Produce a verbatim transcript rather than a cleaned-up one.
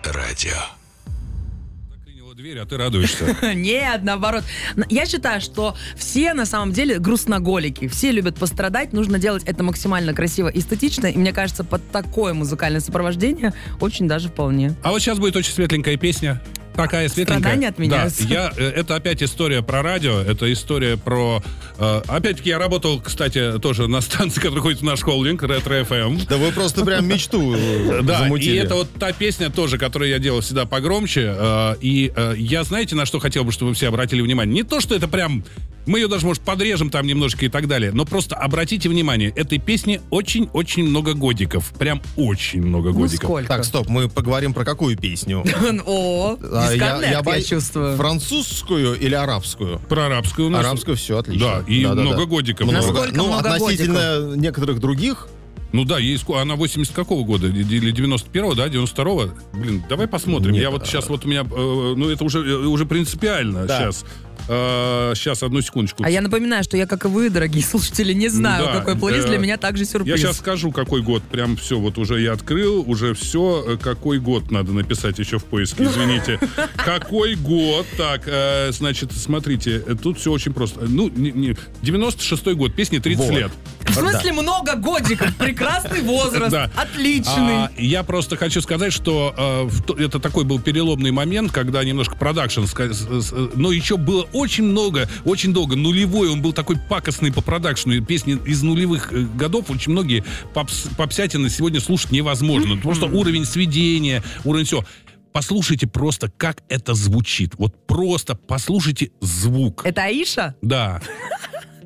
радио. Заклинила дверь, а ты радуешься. Нет, наоборот. Я считаю, что все на самом деле грустноголики. Все любят пострадать. Нужно делать это максимально красиво и эстетично. И мне кажется, под такое музыкальное сопровождение очень даже вполне. А вот сейчас будет очень светленькая песня. Такая светленькая. Страдания отменяются. Да, я, это опять история про радио, это история про... Э, опять-таки я работал, кстати, тоже на станции, которая ходит в наш холдинг, Ретро эф эм. Да вы просто прям мечту Да, замутили. и это вот та песня тоже, которую я делал всегда погромче. Э, и э, я, знаете, на что хотел бы, чтобы вы все обратили внимание? Не то, что это прям... Мы ее даже, может, подрежем там немножко и так далее. Но просто обратите внимание, этой песне очень-очень много годиков. Прям очень много Ну, годиков. сколько? Так, стоп, мы поговорим про какую песню? О, А, дисконнект, я бо- чувствую. Французскую или арабскую? Про арабскую у нас. Арабскую, все, отлично. Да, и Да-да-да. много годиков. Много. Насколько Ну, много относительно некоторых других. Ну да, ей ско- она восемьдесят какого года? Или девяносто первого, да? девяносто второго? Блин, давай посмотрим. Нет, Я вот а- сейчас вот у меня... э, ну, это уже, э, уже принципиально. Да. Сейчас. Э, сейчас, одну секундочку. А я напоминаю, что я, как и вы, дорогие слушатели, не знаю, Да, какой плейлист. э, Для меня также Я сюрприз. сейчас скажу, какой год. Прям все, вот уже я открыл, уже все. Какой год надо написать еще в поиске, извините. Какой год? Так, э, значит, смотрите, э, тут все очень просто. Ну, не- не- девяносто шестой год, песне тридцать Вот. лет. В смысле, много годиков. Прекрасный возраст. Да. Отличный. А, я просто хочу сказать, что э, в то- это такой был переломный момент, когда немножко продакшн, ска- с- с- но еще было очень много, очень долго. Нулевой, он был такой пакостный по продакшну. Песни из нулевых э, годов очень многие попс, попсятины сегодня слушать невозможно. Просто уровень сведения, уровень все. Послушайте просто, как это звучит. Вот просто послушайте звук. Это Аиша? Да.